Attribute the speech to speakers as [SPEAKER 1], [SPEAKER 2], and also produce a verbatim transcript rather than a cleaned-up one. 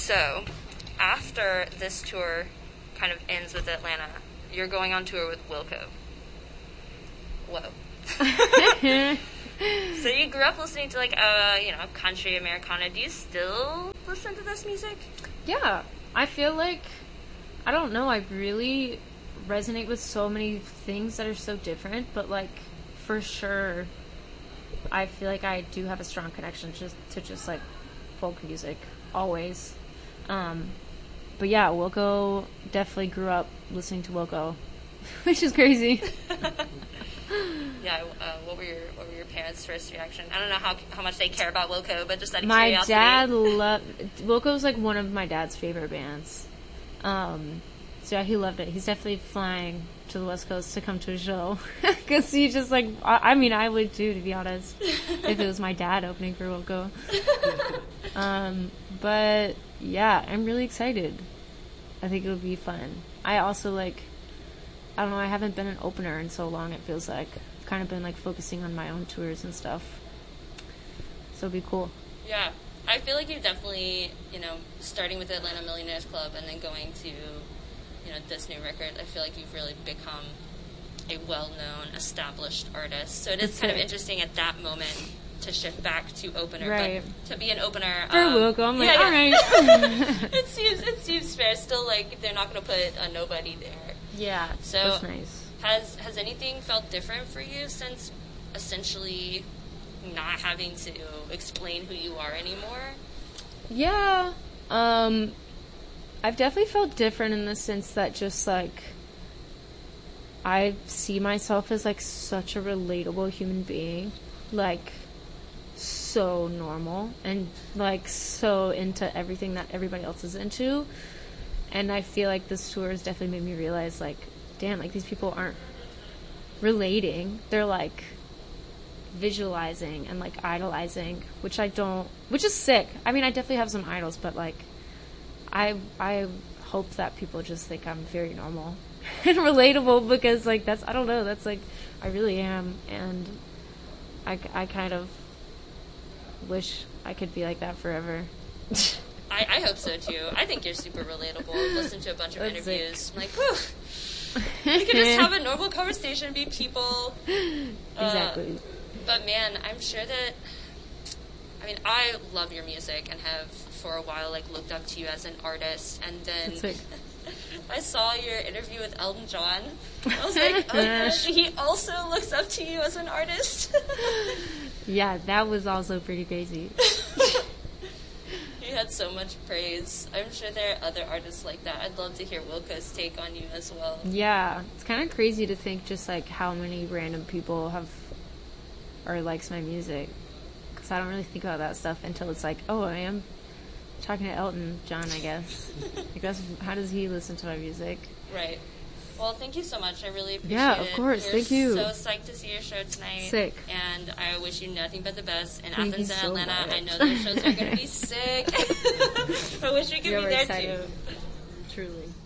[SPEAKER 1] So, after this tour kind of ends with Atlanta, you're going on tour with Wilco. Whoa. So you grew up listening to, like, uh, you know, country, Americana. Do you still listen to this music?
[SPEAKER 2] Yeah. I feel like, I don't know, I really resonate with so many things that are so different, but, like, for sure, I feel like I do have a strong connection just to just, like, folk music, always. Um, but yeah, Wilco, definitely grew up listening to Wilco, which is crazy.
[SPEAKER 1] Yeah, uh, what were your what were your parents' first reaction? I don't know how how much they care about Wilco, but just out of
[SPEAKER 2] my
[SPEAKER 1] curiosity.
[SPEAKER 2] dad loved Wilco's like one of my dad's favorite bands. Um, so yeah, he loved it. He's definitely flying to the West Coast to come to a show because he just like I, I mean I would too, to be honest, if it was my dad opening for Wilco. um, but yeah, I'm really excited. I think it would be fun. I also like. I don't know, I haven't been an opener in so long, it feels like. I've kind of been, like, focusing on my own tours and stuff. So it'd be cool.
[SPEAKER 1] Yeah. I feel like you've definitely, you know, starting with the Atlanta Millionaires Club and then going to, you know, this new record, I feel like you've really become a well-known, established artist. So it is
[SPEAKER 2] That's
[SPEAKER 1] kind
[SPEAKER 2] it.
[SPEAKER 1] of interesting at that moment to shift back to opener.
[SPEAKER 2] Right.
[SPEAKER 1] But to be an opener...
[SPEAKER 2] For
[SPEAKER 1] um,
[SPEAKER 2] Wilco, I'm like,
[SPEAKER 1] yeah,
[SPEAKER 2] all
[SPEAKER 1] yeah.
[SPEAKER 2] right.
[SPEAKER 1] it seems it seems fair. Still, like, they're not going to put a nobody there.
[SPEAKER 2] Yeah,
[SPEAKER 1] so
[SPEAKER 2] that's nice.
[SPEAKER 1] Has has anything felt different for you since essentially not having to explain who you are anymore?
[SPEAKER 2] Yeah. Um, I've definitely felt different in the sense that just, like, I see myself as, like, such a relatable human being. Like, so normal and, like, so into everything that everybody else is into. And I feel like this tour has definitely made me realize, like, damn, like, these people aren't relating. They're, like, visualizing and, like, idolizing, which I don't... Which is sick. I mean, I definitely have some idols, but, like, I I hope that people just think I'm very normal and relatable because, like, that's... I don't know. That's, like, I really am. And I, I kind of wish I could be like that forever.
[SPEAKER 1] I, I hope so, too. I think you're super relatable. I've listened to a bunch of
[SPEAKER 2] That's
[SPEAKER 1] interviews.
[SPEAKER 2] sick.
[SPEAKER 1] I'm like, whew. We could just have a normal conversation, be people.
[SPEAKER 2] Exactly.
[SPEAKER 1] Uh, but, man, I'm sure that... I mean, I love your music and have, for a while, like, looked up to you as an artist. And then
[SPEAKER 2] That's sick.
[SPEAKER 1] I saw your interview with Elton John. I was like, oh, gosh, he also looks up to you as an artist.
[SPEAKER 2] Yeah, that was also pretty crazy.
[SPEAKER 1] You had so much praise. I'm sure there are other artists like that. I'd love to hear Wilco's take on you as well.
[SPEAKER 2] Yeah, it's kind of crazy to think just, like, how many random people have or likes my music. Because I don't really think about that stuff until it's like, oh, I am talking to Elton John, I guess. Like, that's, how does he listen to my music?
[SPEAKER 1] Right. Well, thank you so much. I really appreciate it.
[SPEAKER 2] Yeah, of course.
[SPEAKER 1] We're
[SPEAKER 2] Thank you.
[SPEAKER 1] so psyched to see your show tonight.
[SPEAKER 2] Sick.
[SPEAKER 1] And I wish you nothing but the best in
[SPEAKER 2] Thank
[SPEAKER 1] Athens
[SPEAKER 2] you
[SPEAKER 1] and
[SPEAKER 2] so
[SPEAKER 1] Atlanta.
[SPEAKER 2] much.
[SPEAKER 1] I know those shows are going to be sick. I wish we could
[SPEAKER 2] Yeah,
[SPEAKER 1] be
[SPEAKER 2] we're
[SPEAKER 1] there
[SPEAKER 2] excited.
[SPEAKER 1] too.
[SPEAKER 2] Truly.